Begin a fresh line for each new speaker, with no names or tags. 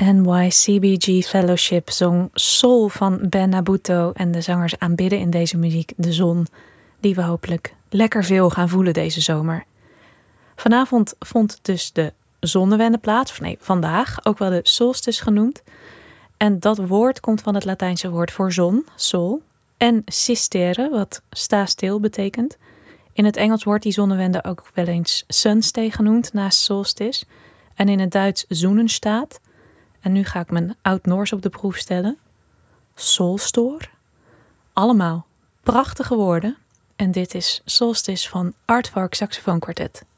NYCBG Fellowship zong Soul van Ben Nabuto en de zangers aanbidden in deze muziek de zon, die we hopelijk lekker veel gaan voelen deze zomer. Vanavond vond dus de zonnewende plaats, of nee, vandaag, ook wel de solstice genoemd. En dat woord komt van het Latijnse woord voor zon, sol, en sistere, wat sta stil betekent. In het Engels wordt die zonnewende ook wel eens sunstay genoemd, naast solstice. En in het Duits zoenenstaat. En nu ga ik mijn Oud-Noors op de proef stellen. Solstoor. Allemaal prachtige woorden. En dit is Solstice van Aardvark Saxofoonkwartet.